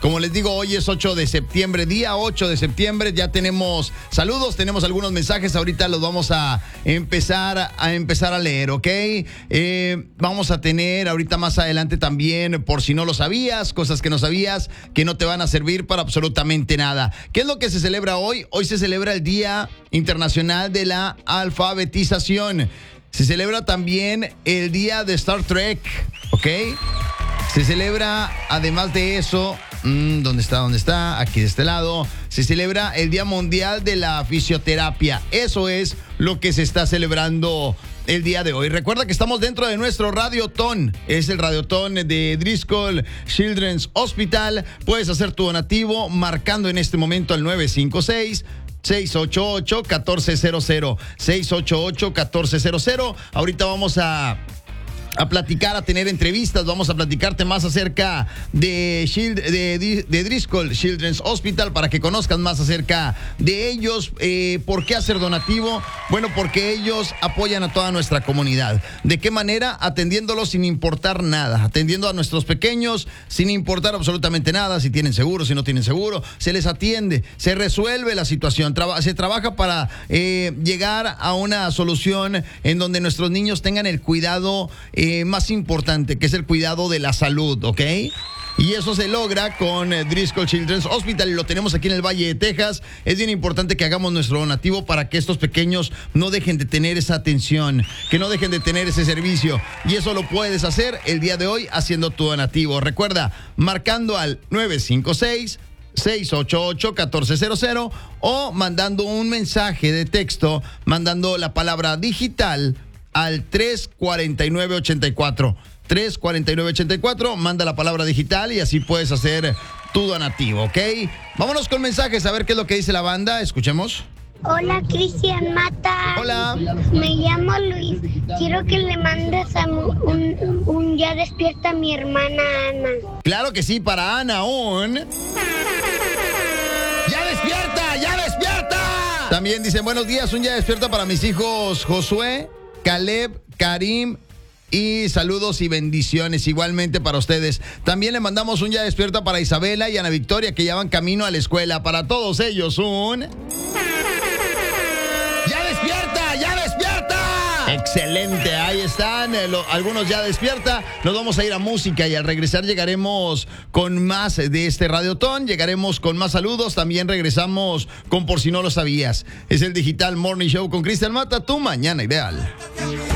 Como les digo, hoy es 8 de septiembre, día 8 de septiembre. Ya tenemos saludos, tenemos algunos mensajes. Ahorita los vamos a empezar a leer, ¿ok? Vamos a tener ahorita más adelante también, por si no lo sabías, cosas que no sabías, que no te van a servir para absolutamente nada. ¿Qué es lo que se celebra hoy? Hoy se celebra el Día Internacional de la Alfabetización. Se celebra también el Día de Star Trek, ¿ok? Se celebra, además de eso, ¿dónde está? Aquí de este lado. Se celebra el Día Mundial de la Fisioterapia. Eso es lo que se está celebrando el día de hoy. Recuerda que estamos dentro de nuestro Radiotón. Es el Radiotón de Driscoll Children's Hospital. Puedes hacer tu donativo marcando en este momento al 956-688-1400. 688-1400. Ahorita vamos a platicar, a tener entrevistas, vamos a platicarte más acerca de Driscoll Children's Hospital para que conozcan más acerca de ellos. ¿Por qué hacer donativo? Bueno, porque ellos apoyan a toda nuestra comunidad. ¿De qué manera? Atendiéndolos sin importar nada, atendiendo a nuestros pequeños sin importar absolutamente nada, si tienen seguro, si no tienen seguro, se les atiende, se resuelve la situación, se trabaja para llegar a una solución en donde nuestros niños tengan el cuidado más importante, que es el cuidado de la salud, ¿ok? Y eso se logra con Driscoll Children's Hospital y lo tenemos aquí en el Valle de Texas. Es bien importante que hagamos nuestro donativo para que estos pequeños no dejen de tener esa atención, que no dejen de tener ese servicio. Y eso lo puedes hacer el día de hoy haciendo tu donativo. Recuerda, marcando al 956-688-1400 o mandando un mensaje de texto, mandando la palabra digital al 349-84. 349-84, manda la palabra digital y así puedes hacer tu donativo, ¿ok? Vámonos con mensajes a ver qué es lo que dice la banda. Escuchemos. Hola, Cristian Mata. Hola. Me llamo Luis. Quiero que le mandes un ya despierta a mi hermana Ana. Claro que sí, para Ana, ¡ya despierta! ¡Ya despierta! También dicen, buenos días, un ya despierta para mis hijos Josué, Caleb, Karim, y saludos y bendiciones igualmente para ustedes. También le mandamos un ya despierta para Isabela y Ana Victoria, que ya van camino a la escuela. Para todos ellos un ¡ya despierta! ¡Ya despierta! Excelente, ahí están algunos ya despierta. Nos vamos a ir a música y al regresar llegaremos con más de este Radiotón, llegaremos con más saludos, también regresamos con Por si no lo sabías. Es el Digital Morning Show con Cristian Mata, tu mañana ideal.